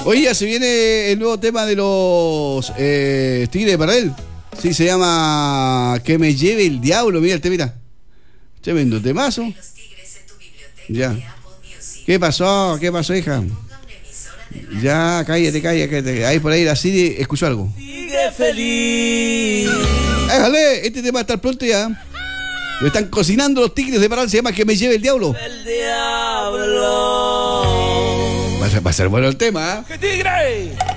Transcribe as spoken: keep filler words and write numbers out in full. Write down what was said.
Oye, ya se viene el nuevo tema de los eh, Tigres de Parral. Sí, se llama Que me lleve el diablo. Mira el temita. Tremendo temazo. Ya. ¿Qué pasó? ¿Qué pasó, hija? Ya, cállate, cállate, cállate. Ahí por ahí la Siri escuchó algo. Sigue feliz. Déjale, este tema va a estar pronto ya. Lo están cocinando los Tigres de Parral. Se llama Que me lleve el diablo. El diablo. Va a ser, va a ser bueno el tema, ¿eh? ¡Qué tigre!